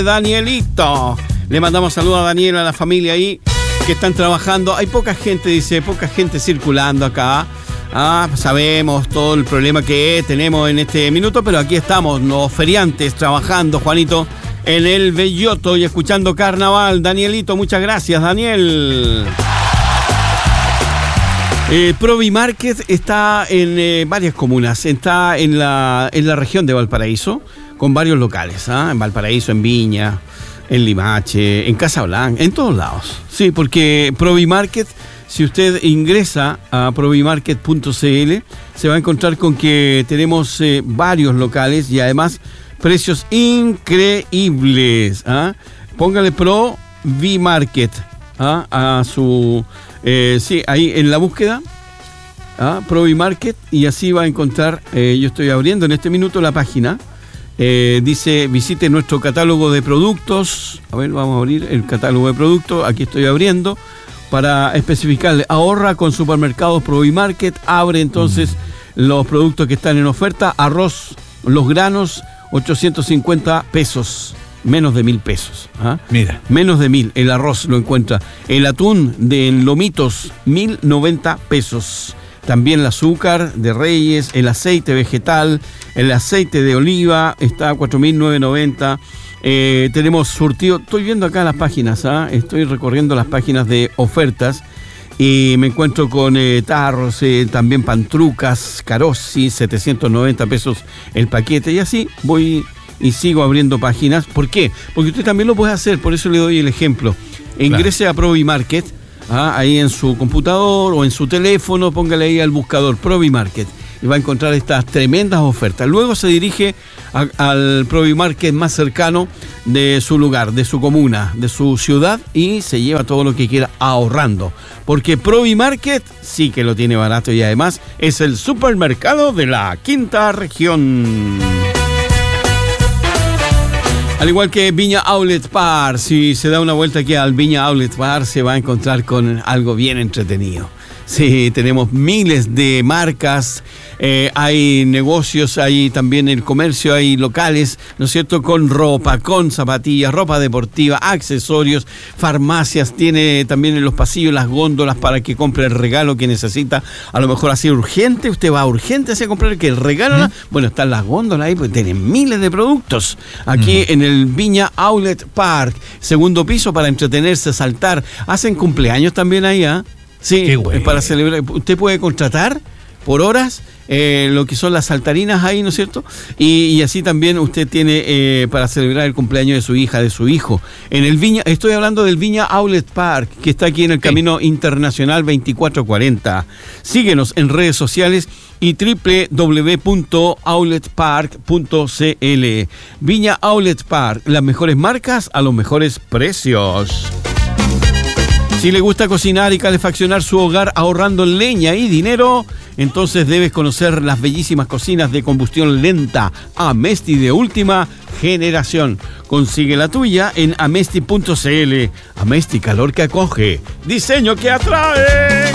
Danielito. Le mandamos saludos a Daniel, a la familia ahí que están trabajando. Hay poca gente, dice, poca gente circulando acá. Sabemos todo el problema que tenemos en este minuto, pero aquí estamos, los feriantes, trabajando, Juanito, en el Belloto y escuchando Carnaval. Danielito, muchas gracias, Daniel. Provimarket está en varias comunas, está en la región de Valparaíso, con varios locales, en Valparaíso, en Viña, en Limache, en Casablanca, en todos lados. Sí, porque Provimarket, si usted ingresa a provimarket.cl, se va a encontrar con que tenemos varios locales y además precios increíbles. Póngale Provimarket a su... sí, ahí en la búsqueda, Provimarket, y así va a encontrar, yo estoy abriendo en este minuto la página, dice visite nuestro catálogo de productos. A ver, vamos a abrir el catálogo de productos, aquí estoy abriendo, para especificarle, ahorra con supermercados Provimarket, abre entonces los productos que están en oferta, arroz, los granos, 850 pesos. Menos de 1.000 pesos. Mira. Menos de 1.000. El arroz lo encuentra. El atún de Lomitos, 1.090 pesos. También el azúcar de Reyes, el aceite vegetal, el aceite de oliva está a 4.990. Tenemos surtido. Estoy viendo acá las páginas, estoy recorriendo las páginas de ofertas y me encuentro con tarros, también pantrucas, Carossi, 790 pesos el paquete, y así voy y sigo abriendo páginas. ¿Por qué? Porque usted también lo puede hacer, por eso le doy el ejemplo. Ingrese a Provimarket, ahí en su computador o en su teléfono, póngale ahí al buscador Provimarket y va a encontrar estas tremendas ofertas. Luego se dirige al Provimarket más cercano de su lugar, de su comuna, de su ciudad, y se lleva todo lo que quiera ahorrando. Porque Provimarket sí que lo tiene barato y además es el supermercado de la quinta región. Al igual que Viña Outlet Park, si se da una vuelta aquí al Viña Outlet Park, se va a encontrar con algo bien entretenido. Sí, tenemos miles de marcas, hay negocios, hay también el comercio, hay locales, ¿no es cierto?, con ropa, con zapatillas, ropa deportiva, accesorios, farmacias, tiene también en los pasillos las góndolas para que compre el regalo que necesita, a lo mejor así urgente, usted va urgente a comprar que el regalo, bueno, están las góndolas ahí, pues tienen miles de productos, aquí en el Viña Outlet Park, segundo piso para entretenerse, saltar, hacen cumpleaños también ahí, Sí, para celebrar. Usted puede contratar por horas lo que son las saltarinas ahí, ¿no es cierto? Y así también usted tiene para celebrar el cumpleaños de su hija, de su hijo. En el Viña, estoy hablando del Viña Outlet Park, que está aquí en el Camino Internacional 2440. Síguenos en redes sociales y www.outletpark.cl. Viña Outlet Park, las mejores marcas a los mejores precios. Si le gusta cocinar y calefaccionar su hogar ahorrando leña y dinero, entonces debes conocer las bellísimas cocinas de combustión lenta Amesti de última generación. Consigue la tuya en amesti.cl. Amesti, calor que acoge, diseño que atrae.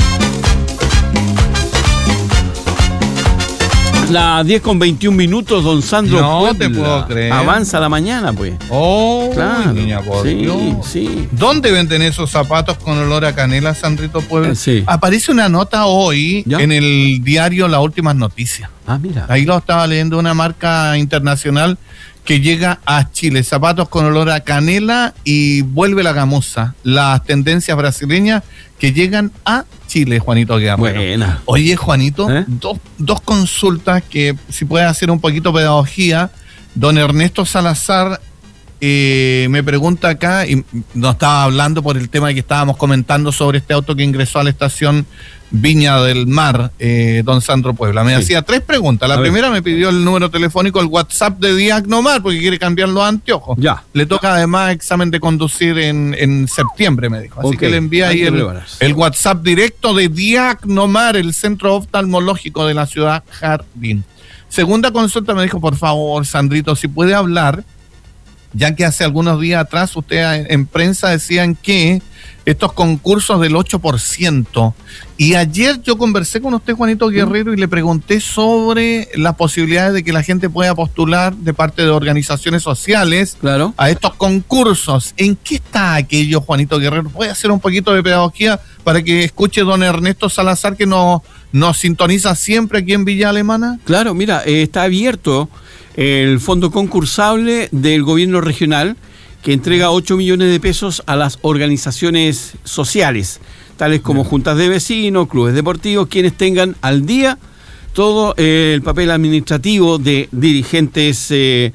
Las 10:21, don Sandro. No Puebla. te puedo creer. Avanza la mañana, pues. Oh, claro. Niña, por Sí, Dios. sí. ¿Dónde venden esos zapatos con olor a canela, Sandrito Puebla? Sí. Aparece una nota hoy ¿Ya? en el diario Las Últimas Noticias. Mira. Ahí lo estaba leyendo, una marca internacional que llega a Chile. Zapatos con olor a canela y vuelve la gamuza. Las tendencias brasileñas que llegan a Chile, Juanito Guerrero. Buena. Oye, Juanito, dos consultas que si puedes hacer un poquito de pedagogía. Don Ernesto Salazar me pregunta acá, y nos estaba hablando por el tema que estábamos comentando sobre este auto que ingresó a la estación Viña del Mar, don Sandro Puebla. Me hacía 3 preguntas. La primera me pidió el número telefónico, el WhatsApp de Diagnomar, porque quiere cambiar los anteojos. Ya. Le toca además examen de conducir en septiembre, me dijo. Así que le envía ahí el WhatsApp directo de Diagnomar, el centro oftalmológico de la ciudad Jardín. Segunda consulta me dijo, por favor, Sandrito, si puede hablar ya que hace algunos días atrás ustedes en prensa decían que estos concursos del 8%. Y ayer yo conversé con usted, Juanito Guerrero, y le pregunté sobre las posibilidades de que la gente pueda postular de parte de organizaciones sociales a estos concursos. ¿En qué está aquello, Juanito Guerrero? ¿Puede hacer un poquito de pedagogía para que escuche don Ernesto Salazar, que nos sintoniza siempre aquí en Villa Alemana? Claro, mira, está abierto el fondo concursable del gobierno regional, que entrega 8 millones de pesos a las organizaciones sociales, tales como juntas de vecinos, clubes deportivos, quienes tengan al día todo el papel administrativo de dirigentes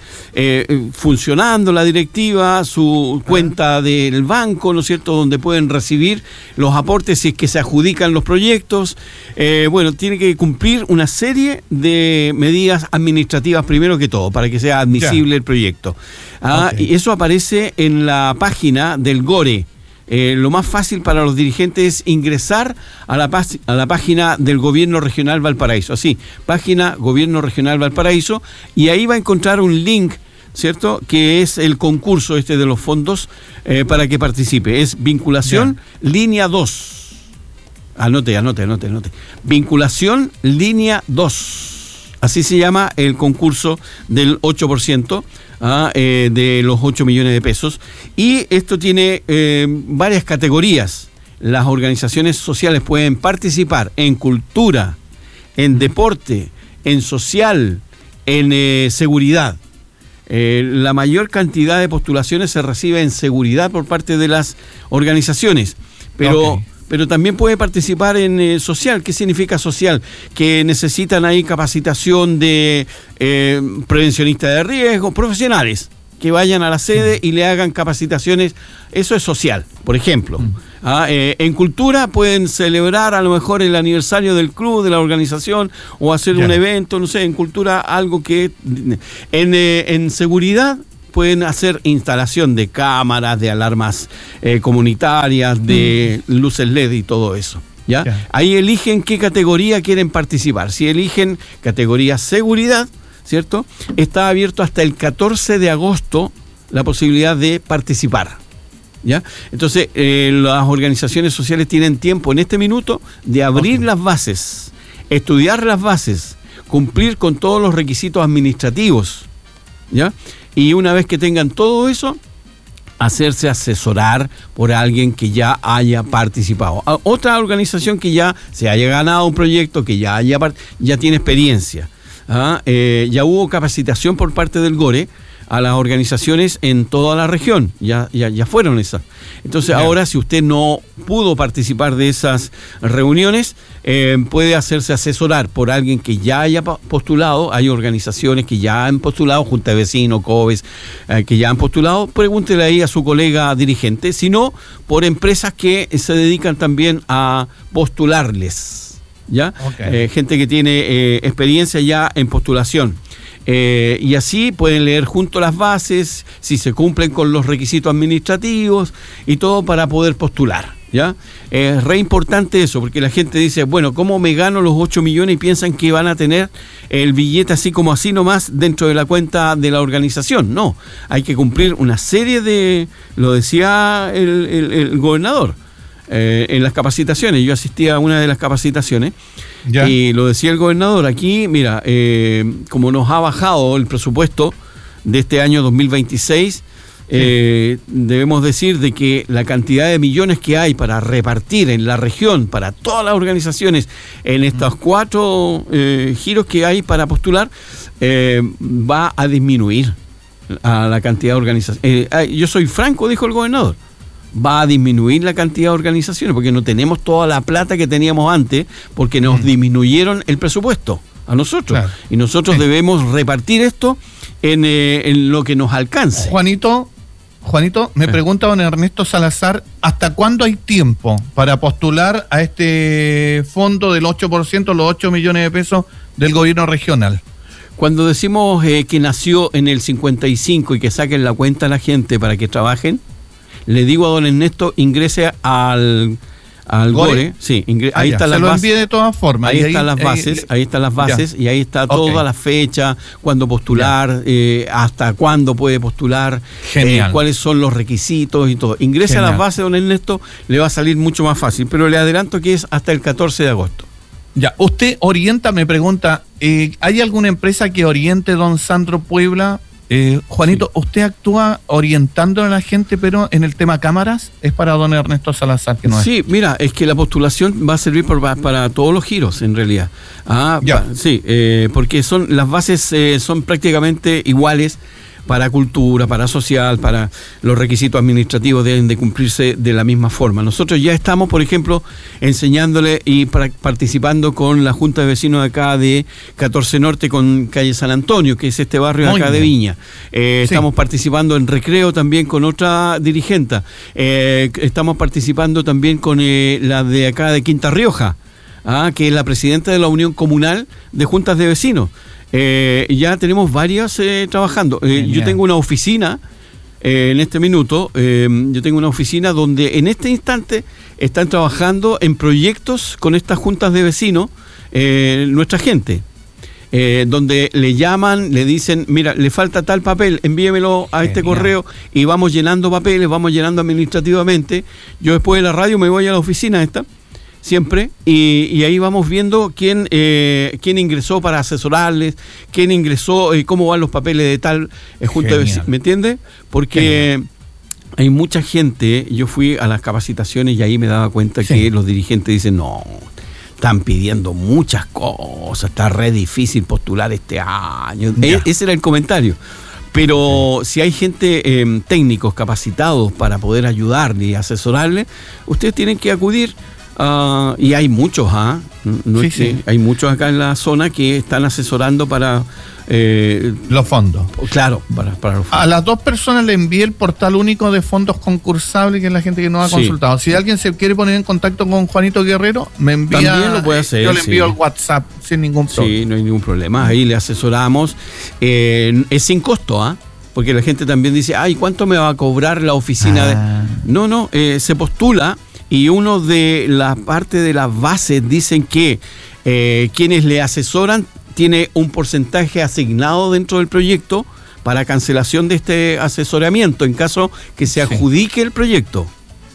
funcionando la directiva, su cuenta del banco, ¿no es cierto?, donde pueden recibir los aportes si es que se adjudican los proyectos. Tiene que cumplir una serie de medidas administrativas primero que todo, para que sea admisible el proyecto. Y eso aparece en la página del GORE. Lo más fácil para los dirigentes es ingresar a la página del Gobierno Regional Valparaíso, así, página Gobierno Regional Valparaíso, y ahí va a encontrar un link, ¿cierto?, que es el concurso de los fondos para que participe. Es vinculación línea 2. Anote. Vinculación línea 2. Así se llama el concurso del 8%. De los 8 millones de pesos, y esto tiene varias categorías. Las organizaciones sociales pueden participar en cultura, en deporte, en social, en seguridad. La mayor cantidad de postulaciones se recibe en seguridad por parte de las organizaciones, pero también puede participar en social. ¿Qué significa social? Que necesitan ahí capacitación de prevencionistas de riesgo, profesionales, que vayan a la sede y le hagan capacitaciones. Eso es social, por ejemplo. En cultura pueden celebrar a lo mejor el aniversario del club, de la organización, o hacer un evento, no sé, en cultura algo que... En seguridad pueden hacer instalación de cámaras, de alarmas comunitarias, de luces LED y todo eso. ¿Ya? Ahí eligen qué categoría quieren participar. Si eligen categoría seguridad, ¿cierto?, está abierto hasta el 14 de agosto la posibilidad de participar. ¿Ya? Entonces, las organizaciones sociales tienen tiempo en este minuto de abrir las bases, estudiar las bases, cumplir con todos los requisitos administrativos, ¿ya? Y una vez que tengan todo eso, hacerse asesorar por alguien que ya haya participado. Otra organización que ya se haya ganado un proyecto, que ya tiene experiencia. Ya hubo capacitación por parte del GORE a las organizaciones en toda la región. Ya fueron esas. Entonces ahora, si usted no pudo participar de esas reuniones, puede hacerse asesorar por alguien que ya haya postulado. Hay organizaciones que ya han postulado, Junta de Vecinos, COVES, que ya han postulado. Pregúntele ahí a su colega dirigente, sino por empresas que se dedican también a postularles, ¿ya? Gente que tiene experiencia ya en postulación. Y así pueden leer junto las bases, si se cumplen con los requisitos administrativos y todo para poder postular, ¿ya? Es re importante eso, porque la gente dice, bueno, ¿cómo me gano los 8 millones? Y piensan que van a tener el billete así como así nomás dentro de la cuenta de la organización. No, hay que cumplir una serie de, lo decía el gobernador, en las capacitaciones. Yo asistí a una de las capacitaciones. Y lo decía el gobernador, aquí, mira, como nos ha bajado el presupuesto de este año 2026, debemos decir de que la cantidad de millones que hay para repartir en la región, para todas las organizaciones, en estos 4 giros que hay para postular, va a disminuir a la cantidad de organizaciones. Yo soy franco, dijo el gobernador. Va a disminuir la cantidad de organizaciones porque no tenemos toda la plata que teníamos antes, porque nos disminuyeron el presupuesto a nosotros. Claro. Y nosotros debemos repartir esto en lo que nos alcance. Juanito, me pregunta don Ernesto Salazar, ¿hasta cuándo hay tiempo para postular a este fondo del 8%, los 8 millones de pesos del gobierno regional? Cuando decimos que nació en el 55 y que saquen la cuenta a la gente para que trabajen, le digo a don Ernesto, ingrese a al Gore. Sí, ahí están las bases. Se lo envíe de todas formas. Ahí están las bases, y ahí está toda la fecha, cuándo postular, hasta cuándo puede postular, cuáles son los requisitos y todo. Ingrese a las bases, don Ernesto, le va a salir mucho más fácil, pero le adelanto que es hasta el 14 de agosto. Ya, usted orienta, me pregunta, ¿hay alguna empresa que oriente, don Sandro Puebla? Juanito, sí. ¿Usted actúa orientando a la gente, pero en el tema cámaras? Es para don Ernesto Salazar que no es. Sí, mira, es que la postulación va a servir para todos los giros, en realidad. Sí, porque las bases son prácticamente iguales para cultura, para social, para los requisitos administrativos deben de cumplirse de la misma forma. Nosotros ya estamos, por ejemplo, enseñándole y participando con la Junta de Vecinos de acá de 14 Norte con calle San Antonio, que es este barrio de acá de Viña. Estamos participando en recreo también con otra dirigente. Estamos participando también con la de acá de Quinta Rioja, que es la presidenta de la Unión Comunal de Juntas de Vecinos. Ya tenemos varias trabajando. Yo tengo una oficina en este minuto, yo tengo una oficina donde en este instante están trabajando en proyectos con estas juntas de vecinos, nuestra gente, donde le llaman, le dicen, mira, le falta tal papel, envíemelo a este correo, y vamos llenando papeles, vamos llenando administrativamente. Yo después de la radio me voy a la oficina esta, siempre, y ahí vamos viendo quién ingresó para asesorarles, quién ingresó, cómo van los papeles de tal junta de vecinos, ¿me entiendes? Porque hay mucha gente, yo fui a las capacitaciones y ahí me daba cuenta que los dirigentes dicen, no, están pidiendo muchas cosas, está re difícil postular este año. Ese era el comentario. Pero si hay gente, técnicos capacitados para poder ayudarle y asesorarle, ustedes tienen que acudir. Y hay muchos, hay muchos acá en la zona que están asesorando para los fondos. Claro, para los fondos. A las dos personas le envié el portal único de fondos concursables, que es la gente que nos ha consultado. Si alguien se quiere poner en contacto con Juanito Guerrero, me envía. También lo puede hacer. Yo le envío el WhatsApp sin ningún problema. Sí, no hay ningún problema. Ahí le asesoramos. Es sin costo, porque la gente también dice, ay, ¿cuánto me va a cobrar la oficina? No, se postula. Y uno de la parte de las bases dicen que quienes le asesoran tiene un porcentaje asignado dentro del proyecto para cancelación de este asesoramiento en caso que se adjudique el proyecto.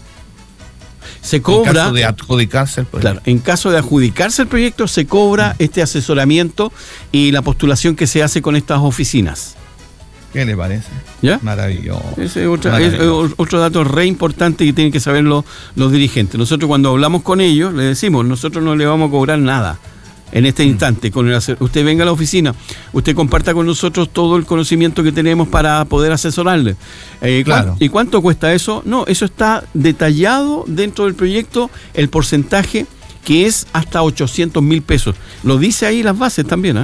Se cobra. En caso de adjudicarse el proyecto. Claro, en caso de adjudicarse el proyecto se cobra este asesoramiento y la postulación que se hace con estas oficinas. ¿Qué le parece? ¿Ya? Maravilloso. Ese es otro dato re importante que tienen que saber los dirigentes. Nosotros cuando hablamos con ellos, le decimos, nosotros no le vamos a cobrar nada en este instante. Usted venga a la oficina, usted comparta con nosotros todo el conocimiento que tenemos para poder asesorarle. Claro. ¿Y cuánto cuesta eso? No, eso está detallado dentro del proyecto, el porcentaje que es hasta 800.000 pesos. Lo dice ahí las bases también,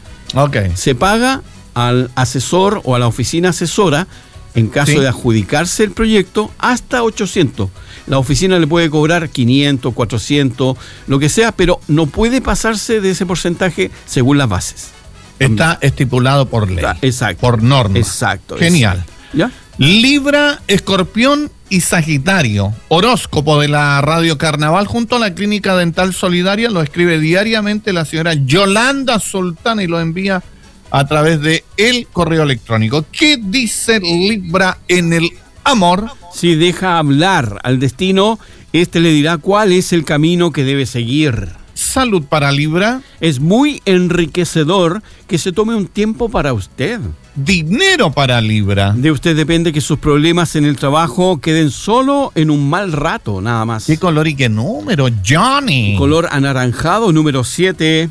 Se paga al asesor o a la oficina asesora, en caso de adjudicarse el proyecto, hasta 800. La oficina le puede cobrar 500, 400, lo que sea, pero no puede pasarse de ese porcentaje según las bases. Está estipulado por ley. Exacto. Por norma. Exacto. Genial. ¿Ya? Libra, Escorpión y Sagitario. Horóscopo de la Radio Carnaval junto a la Clínica Dental Solidaria. Lo escribe diariamente la señora Yolanda Sultana y lo envía a través de el correo electrónico. ¿Qué dice Libra en el amor? Si deja hablar al destino, este le dirá cuál es el camino que debe seguir. Salud para Libra. Es muy enriquecedor que se tome un tiempo para usted. Dinero para Libra. De usted depende que sus problemas en el trabajo queden solo en un mal rato, nada más. ¿Qué color y qué número, Johnny? Color anaranjado, número 7.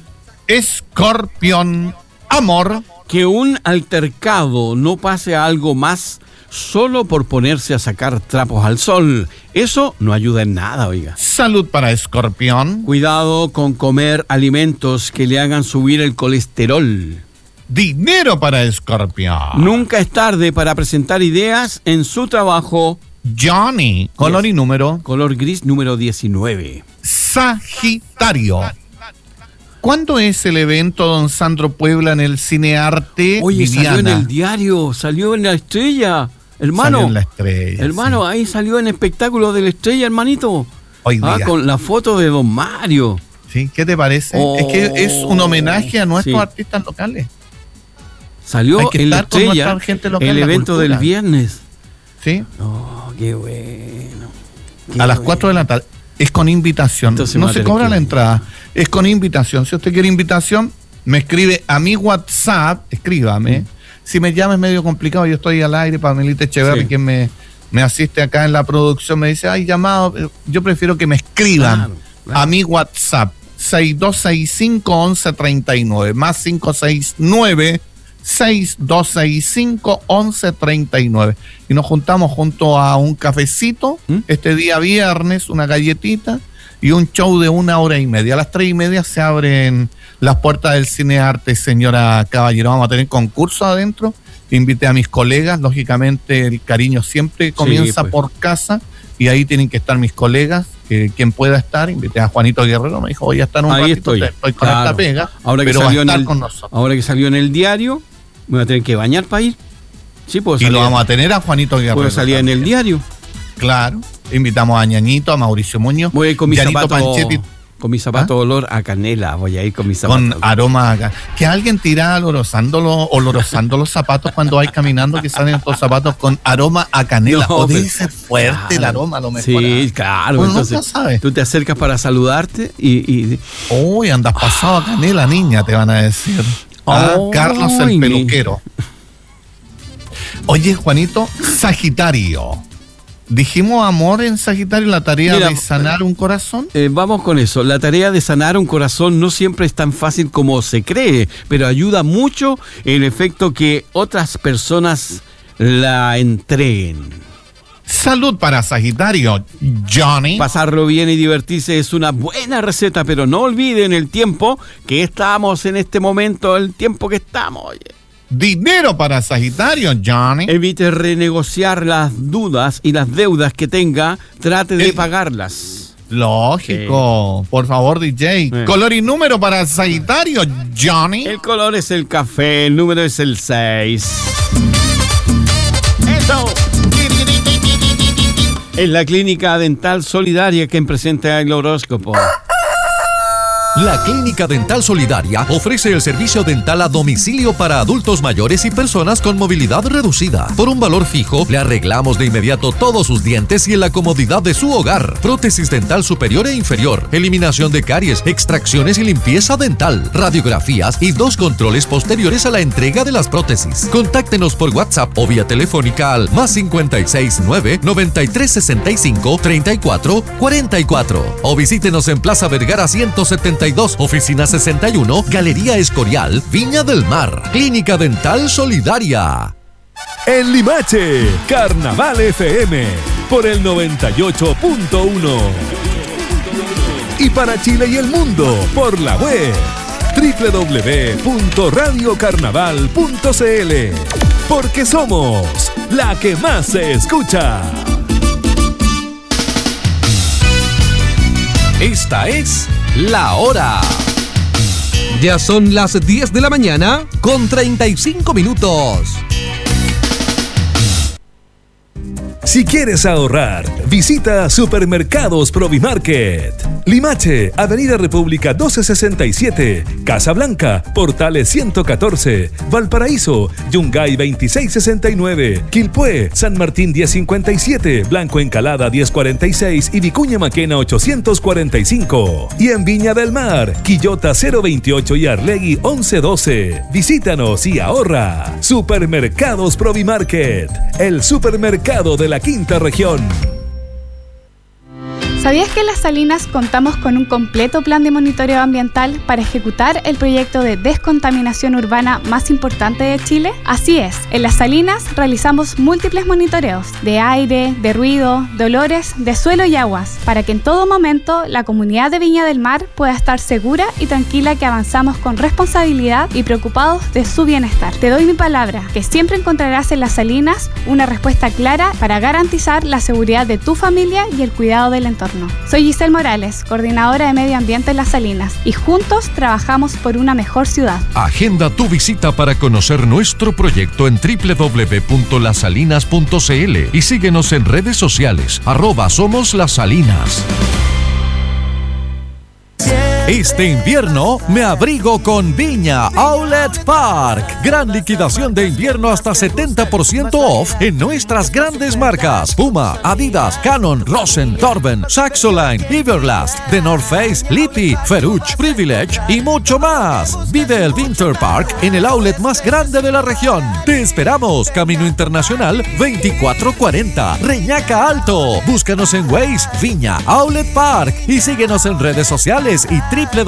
Escorpión. Amor. Que un altercado no pase a algo más solo por ponerse a sacar trapos al sol. Eso no ayuda en nada, oiga. Salud para Escorpión. Cuidado con comer alimentos que le hagan subir el colesterol. Dinero para Escorpión. Nunca es tarde para presentar ideas en su trabajo. Johnny. Color y número. Color gris, número 19. Sagitario. ¿Cuándo es el evento, don Sandro Puebla, en el Cinearte? Oye, Viviana? Salió en el diario, salió en La Estrella, hermano. Salió en La Estrella. Hermano, ahí salió en Espectáculo de La Estrella, hermanito. hoy día. Con la foto de Don Mario. ¿Sí? ¿Qué te parece? Es que es un homenaje a nuestros artistas locales. Salió en la Estrella, gente local, el evento del viernes. Sí. Oh, qué bueno. A las 4 de la tarde. Es con invitación. Entonces, no se cobra la entrada. Es con invitación. Si usted quiere invitación, me escribe a mi WhatsApp. Escríbame. Si me llama es medio complicado. Yo estoy al aire. Pamelita Echeverri, quien me asiste acá en la producción, me dice, ay, llamado. Yo prefiero que me escriban a mi WhatsApp. 6265-1139 más 569-6265-1139 y nos juntamos junto a un cafecito este día viernes, una galletita y un show de 1 hora y media. A las 3:30 se abren las puertas del Cine Arte, señora Caballero. Vamos a tener concurso adentro. Invité a mis colegas, lógicamente el cariño siempre comienza por casa y ahí tienen que estar mis colegas. Quien pueda estar, invité a Juanito Guerrero, me dijo, voy a estar un ratito, estoy con esta pega, pero va a estar con nosotros. Ahora que salió en el diario, me voy a tener que bañar para ir. Sí, puedo salir. Y lo vamos a tener a Juanito Guerrero. Puedo salir en el diario. Claro, invitamos a Ñañito, a Mauricio Muñoz. Voy a ir con mi zapato olor a canela, voy a ir con mi zapato. Con aroma a que alguien tira olorosando los zapatos cuando vais caminando, que salen estos zapatos con aroma a canela. No, o debe ser fuerte el aroma, a lo mejor. Sí, claro. Pues entonces, sabes. Tú te acercas para saludarte y... Uy, andas pasado a canela, niña, te van a decir. Carlos el peluquero. Oye, Juanito, Sagitario. Dijimos amor en Sagitario, la tarea de sanar un corazón. Vamos con eso. La tarea de sanar un corazón no siempre es tan fácil como se cree, pero ayuda mucho el efecto que otras personas la entreguen. Salud para Sagitario, Johnny. Pasarlo bien y divertirse es una buena receta, pero no olviden el tiempo que estamos en este momento, el tiempo que estamos, oye. Dinero para Sagitario, Johnny. Evite renegociar las dudas y las deudas que tenga. Trate de pagarlas. Lógico. Por favor, DJ. Color y número para Sagitario, Johnny. El color es el café. El número es el 6. ¡Eso! Es la Clínica Dental Solidaria quien presenta el horóscopo. La Clínica Dental Solidaria ofrece el servicio dental a domicilio para adultos mayores y personas con movilidad reducida. Por un valor fijo, le arreglamos de inmediato todos sus dientes y en la comodidad de su hogar. Prótesis dental superior e inferior, eliminación de caries, extracciones y limpieza dental, radiografías y 2 controles posteriores a la entrega de las prótesis. Contáctenos por WhatsApp o vía telefónica al más 569-9365-3444 o visítenos en Plaza Vergara 172, Oficina 61, Galería Escorial, Viña del Mar. Clínica Dental Solidaria. En Limache, Carnaval FM, por el 98.1. Y para Chile y el mundo, por la web, www.radiocarnaval.cl. Porque somos la que más se escucha. Esta es La Hora. Ya son las 10 de la mañana con 35 minutos. Si quieres ahorrar, visita Supermercados Provimarket. Limache, Avenida República 1267, Casablanca, Portales 114, Valparaíso, Yungay 2669, Quilpué, San Martín 1057, Blanco Encalada 1046 y Vicuña Maquena 845. Y en Viña del Mar, Quillota 028 y Arlegui 1112. Visítanos y ahorra. Supermercados Provimarket, el supermercado de la Quinta Región. ¿Sabías que en Las Salinas contamos con un completo plan de monitoreo ambiental para ejecutar el proyecto de descontaminación urbana más importante de Chile? Así es, en Las Salinas realizamos múltiples monitoreos de aire, de ruido, de olores, de suelo y aguas, para que en todo momento la comunidad de Viña del Mar pueda estar segura y tranquila que avanzamos con responsabilidad y preocupados de su bienestar. Te doy mi palabra, que siempre encontrarás en Las Salinas una respuesta clara para garantizar la seguridad de tu familia y el cuidado del entorno. entorno. Soy Giselle Morales, coordinadora de Medio Ambiente en Las Salinas, y juntos trabajamos por una mejor ciudad. Agenda tu visita para conocer nuestro proyecto en www.lasalinas.cl y síguenos en redes sociales, @SomosLasSalinas. Este invierno me abrigo con Viña Outlet Park. Gran liquidación de invierno hasta 70% off en nuestras grandes marcas: Puma, Adidas, Canon, Rosen, Torben, Saxoline, Everlast, The North Face, Lippy, Ferrucci, Privilege y mucho más. Vive el Winter Park en el outlet más grande de la región. Te esperamos, Camino Internacional 2440, Reñaca Alto. Búscanos en Waze, Viña Outlet Park, y síguenos en redes sociales y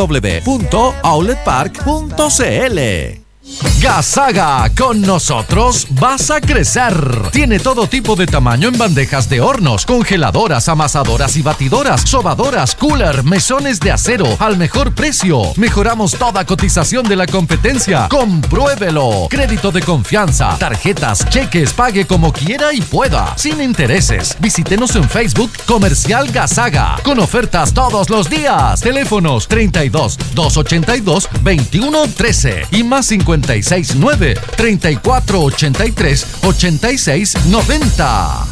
www.outletpark.cl. Gasaga, con nosotros vas a crecer. Tiene todo tipo de tamaño en bandejas de hornos, congeladoras, amasadoras y batidoras, sobadoras, cooler, mesones de acero al mejor precio. Mejoramos toda cotización de la competencia. Compruébelo. Crédito de confianza, tarjetas, cheques, pague como quiera y pueda, sin intereses. Visítenos en Facebook Comercial Gasaga, con ofertas todos los días. Teléfonos 32 282 2113 y más 569 3483 8690.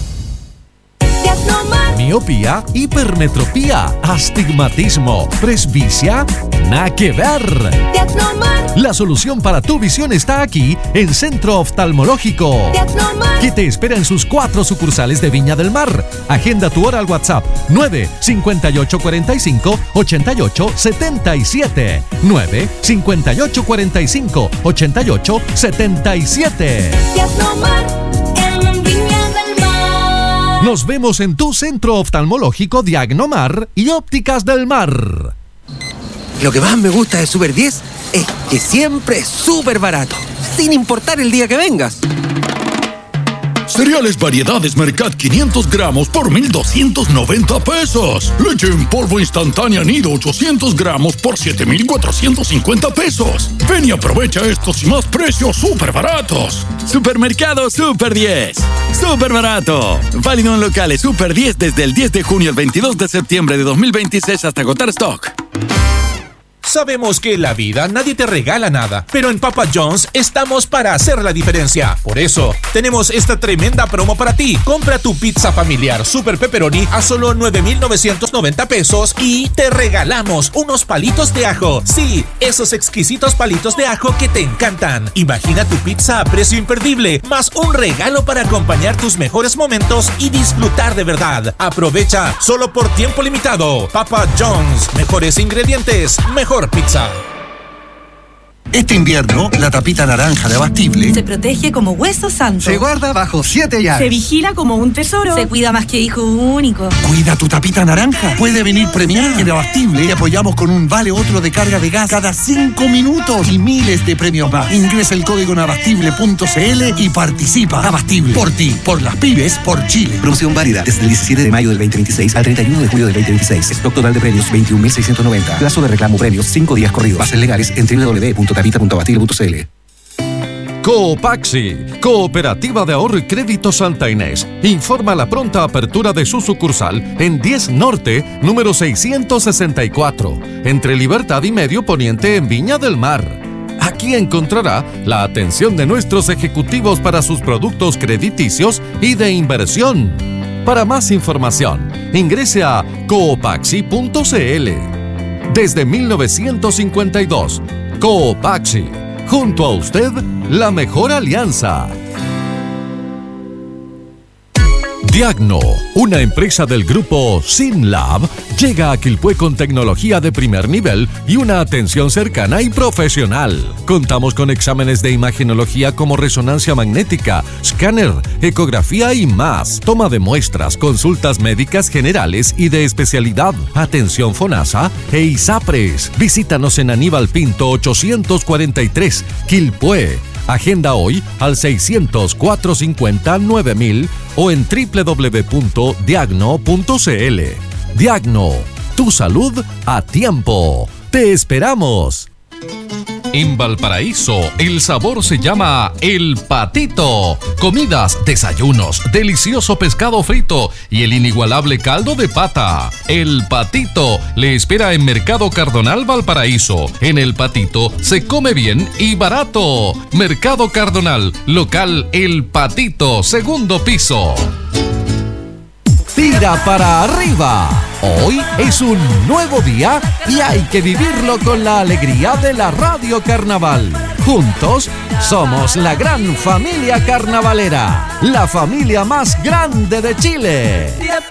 Miopía, hipermetropía, astigmatismo, presbicia, nada que ver. La solución para tu visión está aquí en Centro Oftalmológico, que te espera en sus 4 sucursales de Viña del Mar. Agenda tu hora al WhatsApp 95845 8877 95845 8877. Nos vemos en tu Centro Oftalmológico Diagnomar y Ópticas del Mar. Lo que más me gusta de Super 10 es que siempre es súper barato, sin importar el día que vengas. Cereales Variedades Mercat 500 gramos por 1,290 pesos. Leche en polvo instantánea Nido 800 gramos por 7,450 pesos. Ven y aprovecha estos y más precios súper baratos. Supermercado Super 10. Súper barato. Válido en locales Super 10 desde el 10 de junio al 22 de septiembre de 2026 hasta agotar stock. Sabemos que en la vida nadie te regala nada, pero en Papa John's estamos para hacer la diferencia. Por eso, tenemos esta tremenda promo para ti. Compra tu pizza familiar Super Pepperoni a solo 9,990 pesos y te regalamos unos palitos de ajo. Sí, esos exquisitos palitos de ajo que te encantan. Imagina tu pizza a precio imperdible, más un regalo para acompañar tus mejores momentos y disfrutar de verdad. Aprovecha solo por tiempo limitado. Papa John's, mejores ingredientes, mejor pizza. Este invierno, la tapita naranja de Abastible se protege como hueso santo. Se guarda bajo 7 llaves. Se vigila como un tesoro. Se cuida más que hijo único. Cuida tu tapita naranja. Puede venir premiada. En Abastible te apoyamos con un vale otro de carga de gas cada 5 minutos y miles de premios más. Ingresa el código en abastible.cl y participa. Abastible. Por ti, por las pymes, por Chile. Promoción válida desde el 17 de mayo del 2026 al 31 de julio del 2026. Stock total de premios 21.690. Plazo de reclamo premios 5 días corridos. Bases legales en www.tapita.abastible.cl. Coopaxi, Cooperativa de Ahorro y Crédito Santa Inés, informa la pronta apertura de su sucursal en 10 Norte, número 664, entre Libertad y Medio Poniente en Viña del Mar. Aquí encontrará la atención de nuestros ejecutivos para sus productos crediticios y de inversión. Para más información, ingrese a coopaxi.cl. Desde 1952, Coopaxi, junto a usted, la mejor alianza. Diagno, una empresa del grupo SynLab, llega a Quilpué con tecnología de primer nivel y una atención cercana y profesional. Contamos con exámenes de imagenología como resonancia magnética, escáner, ecografía y más. Toma de muestras, consultas médicas generales y de especialidad, atención FONASA e ISAPRES. Visítanos en Aníbal Pinto 843, Quilpué. Agenda hoy al 600-450-9000 o en www.diagno.cl. Diagno, tu salud a tiempo. ¡Te esperamos! En Valparaíso, el sabor se llama El Patito. Comidas, desayunos, delicioso pescado frito y el inigualable caldo de pata. El Patito le espera en Mercado Cardonal Valparaíso. En El Patito se come bien y barato. Mercado Cardonal, local El Patito, segundo piso. Tira para arriba. Hoy es un nuevo día y hay que vivirlo con la alegría de la Radio Carnaval. Juntos somos la gran familia carnavalera, la familia más grande de Chile.